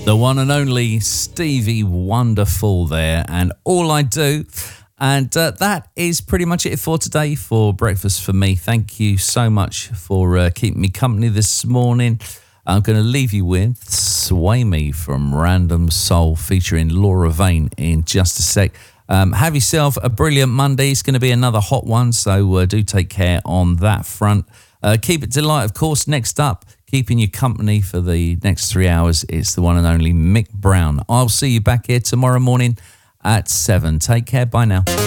The one and only Stevie Wonderful there, and All I Do. And that is pretty much it for today for Breakfast for Me. Thank you so much for keeping me company this morning. I'm going to leave you with Sway Me from Random Soul featuring Laura Vane in just a sec. Have yourself a brilliant Monday. It's going to be another hot one, so do take care on that front. Keep it delight, of course. Next up, keeping you company for the next 3 hours, it's the one and only Mick Brown. I'll see you back here tomorrow morning at 7. Take care. Bye now.